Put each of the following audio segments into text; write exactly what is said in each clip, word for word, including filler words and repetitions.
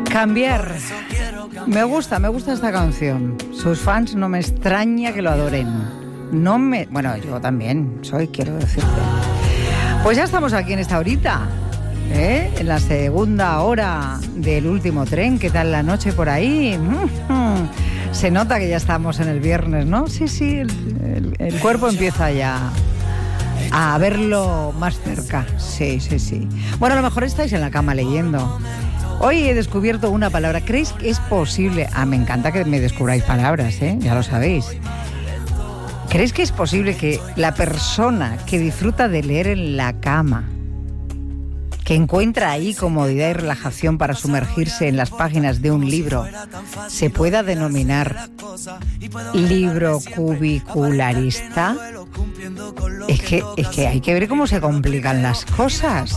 Cambiar. Me gusta, me gusta esta canción. Sus fans no me extraña que lo adoren. No me... Bueno, yo también soy, quiero decirte. Pues ya estamos aquí en esta horita, ¿eh? En la segunda hora del último tren. ¿Qué tal la noche por ahí? Mm-hmm. Se nota que ya estamos en el viernes, ¿no? Sí, sí, el, el, el cuerpo empieza ya a verlo más cerca. Sí, sí, sí. Bueno, a lo mejor estáis en la cama leyendo. Hoy he descubierto una palabra. ¿Creéis que es posible? Ah, me encanta que me descubráis palabras, ¿eh? Ya lo sabéis. ¿Creéis que es posible que la persona que disfruta de leer en la cama, que encuentra ahí comodidad y relajación para sumergirse en las páginas de un libro, se pueda denominar libro cubicularista? Es que, es que hay que ver cómo se complican las cosas.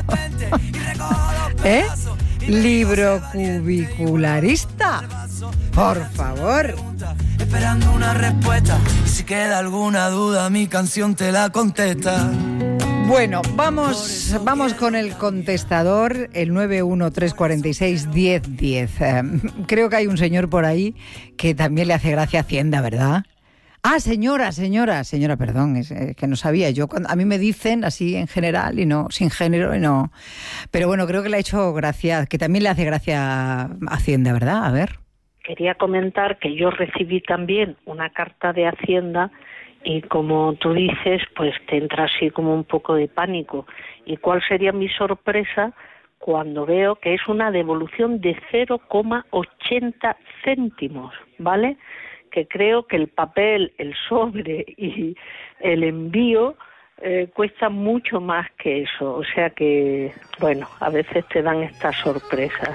¿Eh? Libro cubicularista. Por favor. Esperando una respuesta. Si queda alguna duda, mi canción te la contesta. Bueno, vamos, vamos con el contestador, el nueve uno tres cuatro seis, uno cero uno cero. Eh, creo que hay un señor por ahí que también le hace gracia Hacienda, ¿verdad? Ah, señora, señora, señora, perdón, es, es que no sabía. Yo cuando, a mí me dicen así en general y no, sin género y no. Pero bueno, creo que le ha hecho gracia, que también le hace gracia Hacienda, ¿verdad? A ver. Quería comentar que yo recibí también una carta de Hacienda y como tú dices, pues te entra así como un poco de pánico. ¿Y cuál sería mi sorpresa cuando veo que es una devolución de cero coma ochenta céntimos, ¿vale? Que creo que el papel, el sobre y el envío eh, cuestan mucho más que eso. O sea que, bueno, a veces te dan estas sorpresas.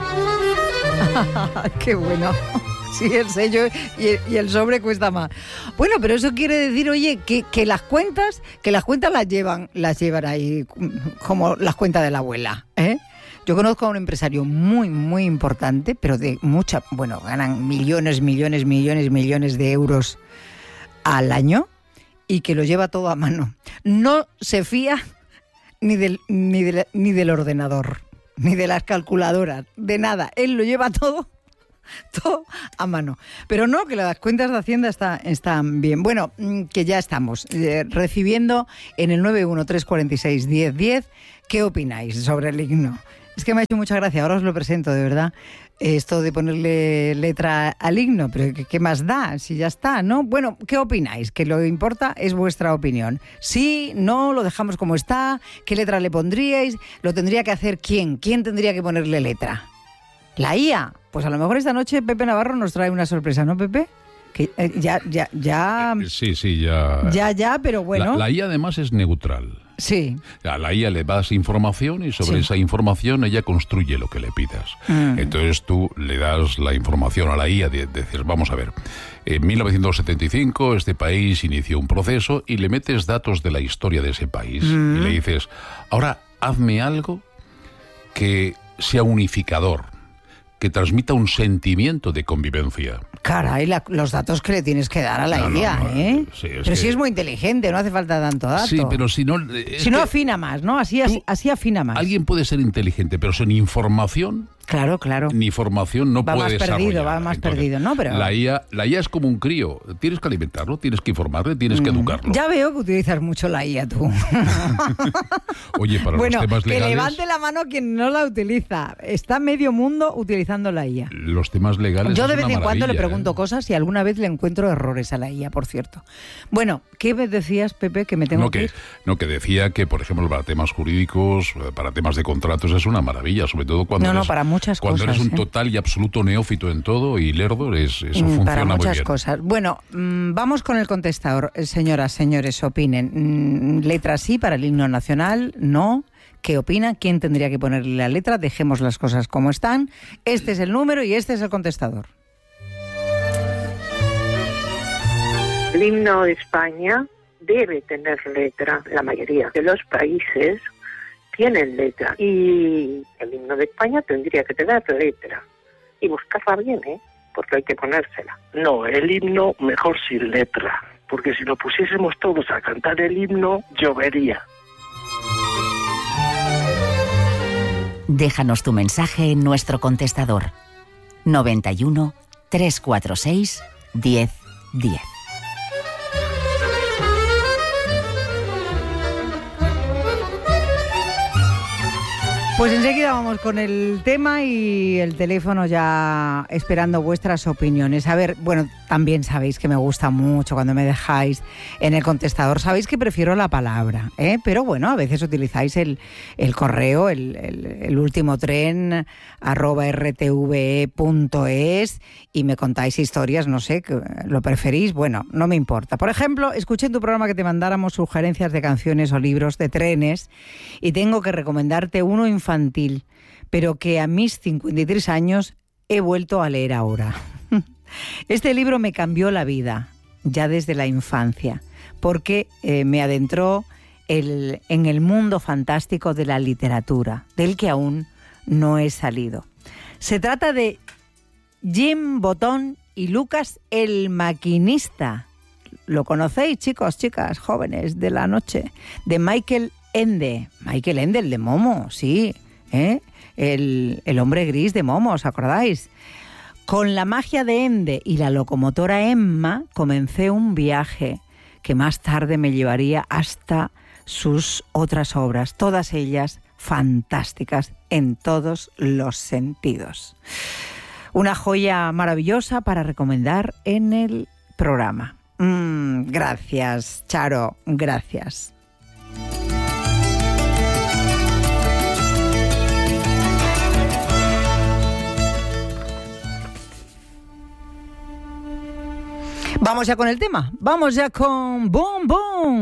¡Qué bueno! Sí, el sello y el, y el sobre cuesta más. Bueno, pero eso quiere decir, oye, que, que las cuentas, que las cuentas las llevan, las llevan ahí como las cuentas de la abuela, ¿eh? Yo conozco a un empresario muy, muy importante, pero de mucha, bueno, ganan millones, millones, millones, millones de euros al año y que lo lleva todo a mano. No se fía ni del, ni del, ni del ordenador, ni de las calculadoras, de nada. Él lo lleva todo, todo a mano. Pero no, que las cuentas de Hacienda está, están bien. Bueno, que ya estamos eh, recibiendo en el nueve uno tres cuatro seis, uno cero uno cero. ¿Qué opináis sobre el himno? Es que me ha hecho mucha gracia, ahora os lo presento, de verdad, esto de ponerle letra al himno, pero ¿qué, qué más da? Si ya está, ¿no? Bueno, ¿qué opináis? Que lo que importa es vuestra opinión. Sí, no, lo dejamos como está, ¿qué letra le pondríais? ¿Lo tendría que hacer quién? ¿Quién tendría que ponerle letra? ¿La I A? Pues a lo mejor esta noche Pepe Navarro nos trae una sorpresa, ¿no, Pepe? Que eh, ya, ya, ya... Sí, sí, ya... Ya, ya, pero bueno... La, la I A además es neutral. Sí. A la I A le das información y sobre sí. esa información ella construye lo que le pidas. Mm. Entonces tú le das la información a la I A de, de decir, vamos a ver, en mil novecientos setenta y cinco este país inició un proceso y le metes datos de la historia de ese país. Mm. Y le dices, ahora hazme algo que sea unificador, que transmita un sentimiento de convivencia. Caray, la, los datos que le tienes que dar a la no, I A, no, no, ¿eh? Sí, pero que... si es muy inteligente, no hace falta tanto dato. Sí, pero si no... Si no afina más, ¿no? Así, así, así afina más. Alguien puede ser inteligente, pero sin información... Claro, claro. Ni formación no va puede más perdido, desarrollar. Va más Entonces, perdido, ¿no? Pero... La I A, la I A es como un crío. Tienes que alimentarlo, tienes que informarle, tienes mm. que educarlo. Ya veo que utilizas mucho la I A tú. Oye, para bueno, los temas legales... que levante la mano quien no la utiliza. Está medio mundo utilizando la I A. Los temas legales Yo de vez en cuando le ¿eh? pregunto cosas y alguna vez le encuentro errores a la I A, por cierto. Bueno, ¿qué me decías, Pepe, que me tengo no, que, que ir? No, que decía que, por ejemplo, para temas jurídicos, para temas de contratos, es una maravilla, sobre todo cuando no, eres, no, para muchas cuando cosas, eres un ¿eh? total y absoluto neófito en todo y lerdo, es, eso mm, funciona para muy muchas bien. cosas. Bueno, mmm, vamos con el contestador. Señoras, señores, opinen. Mm, ¿letra sí para el himno nacional? No. ¿Qué opina? ¿Quién tendría que ponerle la letra? Dejemos las cosas como están. Este es el número y este es el contestador. El himno de España debe tener letra. La mayoría de los países tienen letra y el himno de España tendría que tener letra y buscarla bien, ¿eh? Porque hay que ponérsela. No, el himno mejor sin letra, porque si lo pusiésemos todos a cantar el himno, llovería. Déjanos tu mensaje en nuestro contestador noventa y uno, trescientos cuarenta y seis, diez diez. Pues enseguida vamos con el tema y el teléfono ya esperando vuestras opiniones. A ver, bueno, también sabéis que me gusta mucho cuando me dejáis en el contestador. Sabéis que prefiero la palabra, ¿eh? Pero bueno, a veces utilizáis el, el correo, el, el, el último tren, arroba r t v e punto es y me contáis historias, no sé, que lo preferís. Bueno, no me importa. Por ejemplo, escuché en tu programa que te mandáramos sugerencias de canciones o libros de trenes y tengo que recomendarte uno infantil. infantil, pero que a mis cincuenta y tres años he vuelto a leer ahora. Este libro me cambió la vida, ya desde la infancia, porque eh, me adentró el, en el mundo fantástico de la literatura, del que aún no he salido. Se trata de Jim Botón y Lucas el Maquinista. ¿Lo conocéis, chicos, chicas, jóvenes de la noche? De Michael Ende. Michael Ende, el de Momo, sí, ¿eh? El, el hombre gris de Momo, ¿os acordáis? Con la magia de Ende y la locomotora Emma comencé un viaje que más tarde me llevaría hasta sus otras obras, todas ellas fantásticas en todos los sentidos. Una joya maravillosa para recomendar en el programa. Mm, gracias, Charo, gracias. Vamos ya con el tema, vamos ya con Boom Boom.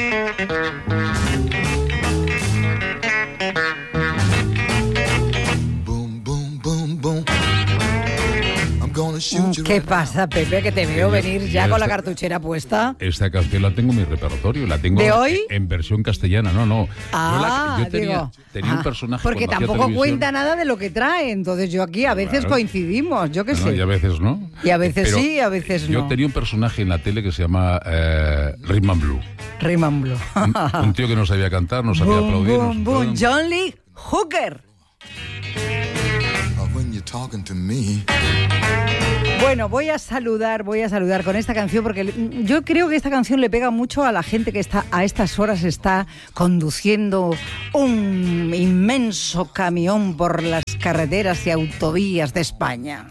¿Qué pasa, Pepe? Que te veo venir ya con la cartuchera puesta. Esta canción la tengo en mi repertorio, la tengo ¿de hoy? En versión castellana, no, no. Ah, yo, la, yo tenía, digo, tenía ah, un personaje porque tampoco cuenta nada de lo que trae, entonces yo aquí a veces claro. coincidimos, yo qué bueno, sé. Y a veces no. Y a veces Pero sí, y a veces yo no. Yo tenía un personaje en la tele que se llama eh, Rhythm and Blue. Rhythm and Blue. un, un tío que no sabía cantar, no sabía boom, aplaudir. Boom, no boom. John Lee Hooker. When you're talking to me. Bueno, voy a saludar, voy a saludar con esta canción porque yo creo que esta canción le pega mucho a la gente que está a estas horas está conduciendo un inmenso camión por las carreteras y autovías de España.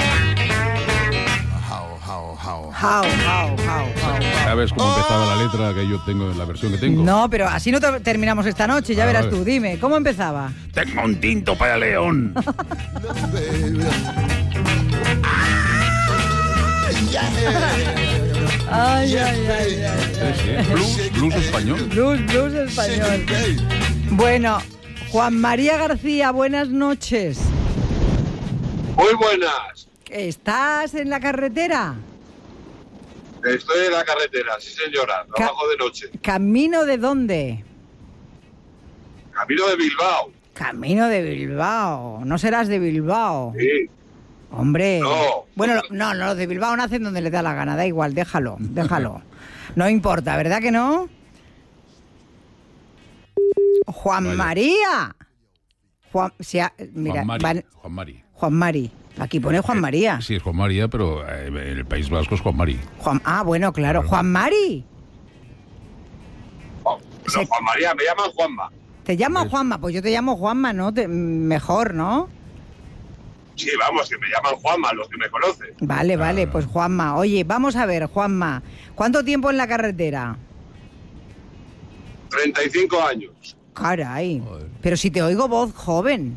How, how, how, how. ¿Sabes cómo empezaba la letra que yo tengo en la versión que tengo? No, pero así no te terminamos esta noche, ya ah, verás tú. Dime, ¿cómo empezaba? Tengo un tinto para león. Ay, ay, ay, ay, ay. Sí, sí. Blues, blues español. Blues, blues español. Bueno, Juan María García, buenas noches. Muy buenas. ¿Estás en la carretera? Estoy en la carretera, sí señora, trabajo Ca- de noche. ¿Camino de dónde? Camino de Bilbao. Camino de Bilbao, ¿no serás de Bilbao? Sí. Hombre, no. Bueno, no, no, los de Bilbao nacen donde les da la gana, da igual, déjalo, déjalo. No importa, ¿verdad que no? Juan Vaya. María. Juan, si ha, mira, Juan Mari. Van, Juan Mari. Juan Mari. Aquí pone Juan María. Sí, es Juan María, pero en el País Vasco es Juan Mari. Juan, ah, bueno, claro. claro. Juan Mari. Oh, no, Se... Juan María, me llaman Juanma. ¿Te llamas Juanma? Pues yo te llamo Juanma, ¿no? Te, mejor, ¿no? Sí, vamos, que me llaman Juanma, los que me conocen. Vale, vale, pues Juanma. Oye, vamos a ver, Juanma, ¿cuánto tiempo en la carretera? treinta y cinco años. Caray, pero si te oigo voz joven.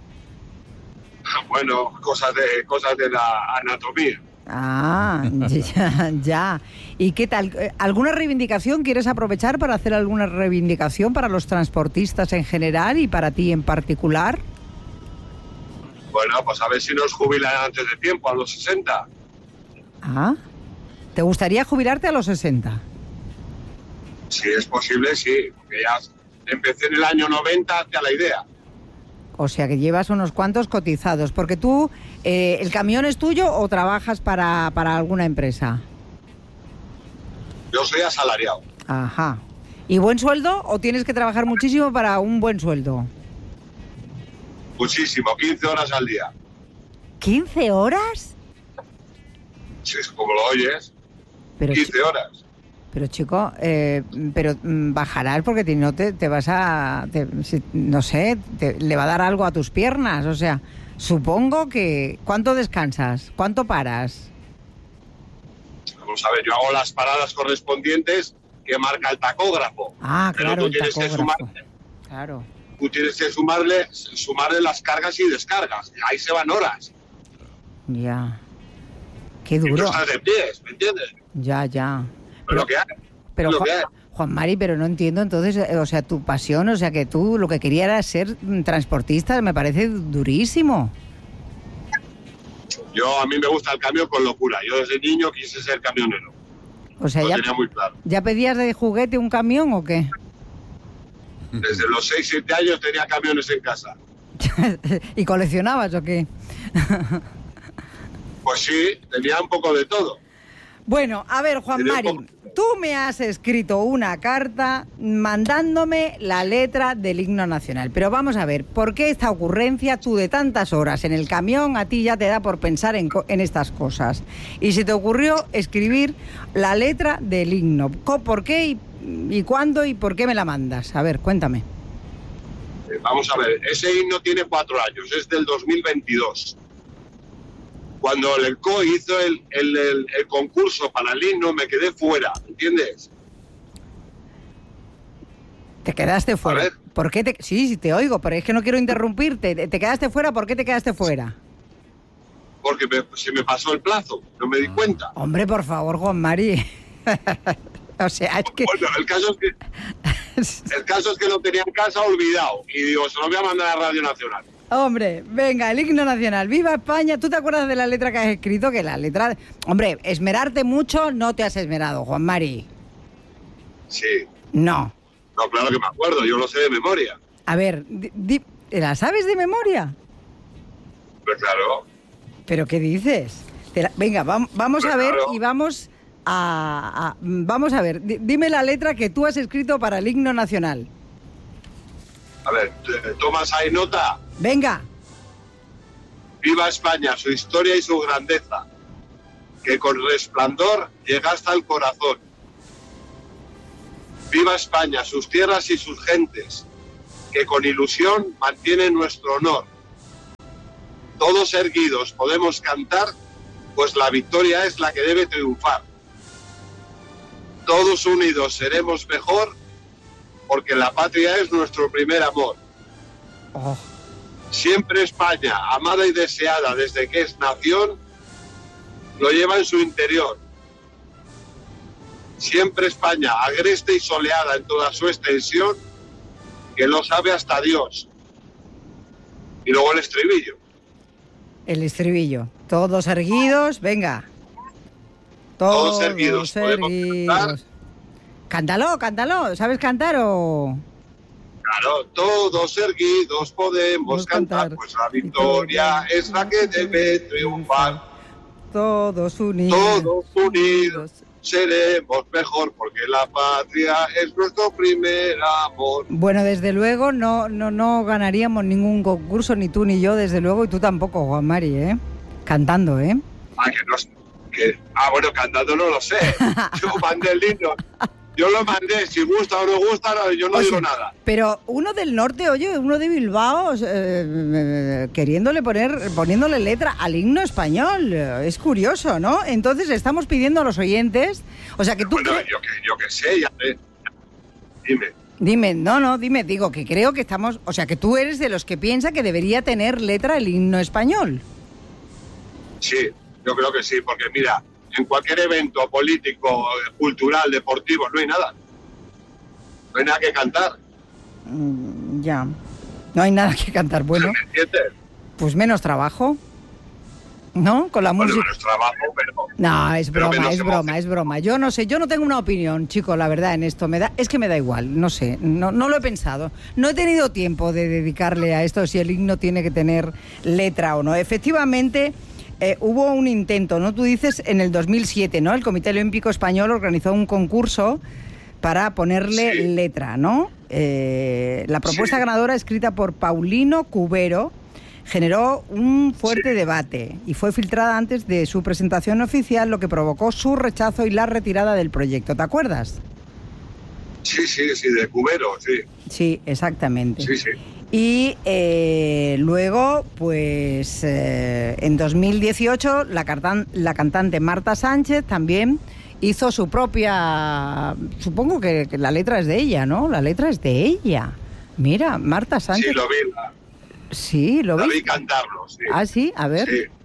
Bueno, cosas de cosas de la anatomía. Ah, ya, ya. ¿Y qué tal? ¿Alguna reivindicación? ¿Quieres aprovechar para hacer alguna reivindicación para los transportistas en general y para ti en particular? Bueno, pues a ver si nos jubilan antes de tiempo, a los sesenta. Ah, ¿te gustaría jubilarte a los sesenta? Si es posible, sí, porque ya empecé en el año noventa, hacia la idea. O sea que llevas unos cuantos cotizados, porque tú, eh, ¿el camión es tuyo o trabajas para, para alguna empresa? Yo soy asalariado. Ajá. ¿Y buen sueldo o tienes que trabajar muchísimo para un buen sueldo? Muchísimo, quince horas al día. ¿quince horas? Sí, es como lo oyes, Pero, quince horas. Pero chico, eh, pero mm, bajarás porque si no te, te vas a... te- si- no sé, te- le va a dar algo a tus piernas. O sea, supongo que... ¿Cuánto descansas? ¿Cuánto paras? Vamos a ver, yo hago las paradas correspondientes que marca el tacógrafo. Ah, Pero claro, tú el tienes que tacógrafo. sumarle, Claro. tú tienes que sumarle, sumarle las cargas y descargas. Y ahí se van horas. Ya. Qué Y tú duro. estás de pies, ¿me entiendes? Ya, ya. Pero lo que hay. Pero lo que Juan, hay. Juan Mari, pero no entiendo entonces, eh, o sea, tu pasión, o sea, que tú lo que querías era ser mm, transportista, me parece durísimo. Yo, a mí me gusta el camión con locura. Yo desde niño quise ser camionero. O sea, Lo ya, tenía muy claro. ¿ya pedías de juguete un camión o qué? Desde los seis siete años tenía camiones en casa. ¿Y coleccionabas o qué? Pues sí, tenía un poco de todo. Bueno, a ver, Juan Tenía un Mari, poco- tú me has escrito una carta mandándome la letra del himno nacional. Pero vamos a ver, ¿por qué esta ocurrencia? Tú de tantas horas en el camión, a ti ya te da por pensar en, co- en estas cosas. Y se te ocurrió escribir la letra del himno. Co- ¿Por qué y, y cuándo y por qué me la mandas? A ver, cuéntame. Eh, Vamos a ver, ese himno tiene cuatro años, es del dos mil veintidós. Cuando el C O E hizo el, el, el- el concurso para el himno, me quedé fuera, ¿entiendes? Te quedaste fuera. A ver. ¿Por qué te...? Sí, sí, te oigo, pero es que no quiero interrumpirte. Te te quedaste fuera, ¿por qué te quedaste fuera? Porque me- se me pasó el plazo, no me di cuenta. Hombre, por favor, Juan Mari. O sea, es que... Bueno, el caso es que el caso es que lo tenía en casa olvidado y digo, se lo voy a mandar a Radio Nacional. Hombre, venga, el himno nacional. ¡Viva España! ¿Tú te acuerdas de la letra que has escrito? Que la letra... Hombre, esmerarte mucho no te has esmerado, Juan Mari. Sí, No. no, claro que me acuerdo, yo lo sé de memoria. A ver, di- di- ¿la sabes de memoria? Pero claro, ¿Pero qué dices? Te la- Venga, vam- vamos a ver Claro. y vamos a, a- Vamos a ver, di- dime la letra que tú has escrito para el himno nacional. a ver, t- tomas ahí nota. Venga. Viva España, su historia y su grandeza, que con resplandor llega hasta el corazón. Viva España, sus tierras y sus gentes, que con ilusión mantienen nuestro honor. Todos erguidos podemos cantar, pues la victoria es la que debe triunfar. Todos unidos seremos mejor, porque la patria es nuestro primer amor. Oh, Siempre España, amada y deseada desde que es nación, lo lleva en su interior. Siempre España, agreste y soleada en toda su extensión, que lo sabe hasta Dios. Y luego el estribillo. el estribillo. Todos erguidos, venga. Todos erguidos, podemos cantar. Cántalo, cántalo. ¿Sabes cantar o...? Claro, todos erguidos podemos Podemos cantar, cantar. pues la victoria es la que debe triunfar. Todos unidos. Todos unidos seremos mejor, porque la patria es nuestro primer amor. Bueno, desde luego no, no, no ganaríamos ningún concurso, ni tú ni yo, desde luego, y tú tampoco, Juan Mari, ¿eh? Cantando, ¿eh? Ah, que no, que, ah, bueno, cantando no lo sé. Yo mandé el himno. Yo lo mandé, si gusta o no gusta, no, yo no O digo sea, nada. Pero uno del norte, oye, uno de Bilbao, eh, queriéndole poner, poniéndole letra al himno español. Es curioso, ¿no? Entonces estamos pidiendo a los oyentes, o sea que tú... Bueno, cre- yo que, yo que sé, ya sé. Dime. Dime, no, no, dime, digo que creo que estamos, o sea que tú eres de los que piensa que debería tener letra el himno español. Sí, yo creo que sí, porque mira, en cualquier evento político, cultural, deportivo, no hay nada. No hay nada que cantar. Mm, ya. No hay nada que cantar. Bueno, ¿Me entiendes? pues menos trabajo, ¿no? Con la Bueno, música. menos trabajo, pero... No, es pero broma, menos es emoción. broma, es broma. Yo no sé, yo no tengo una opinión, chico, la verdad, en esto. Me da, es que me da igual, no sé, no, no lo he pensado. No he tenido tiempo de dedicarle a esto, si el himno tiene que tener letra o no. Efectivamente, eh, hubo un intento, ¿no? Tú dices en el dos mil siete, ¿no? El Comité Olímpico Español organizó un concurso para ponerle Sí. letra, ¿no? Eh, la propuesta Sí. ganadora, escrita por Paulino Cubero, generó un fuerte sí. debate y fue filtrada antes de su presentación oficial, lo que provocó su rechazo y la retirada del proyecto. ¿Te acuerdas? Sí, sí, sí, de Cubero, sí. Sí, exactamente. Sí, sí. Y eh, luego, pues eh, en dos mil dieciocho, la, cartan- la cantante Marta Sánchez también hizo su propia... Supongo que, que la letra es de ella, ¿no? La letra es de ella. Mira, Marta Sánchez... Sí, lo vi. Sí, lo vi. La vi cantarlo, sí. Ah, sí, a ver. Sí.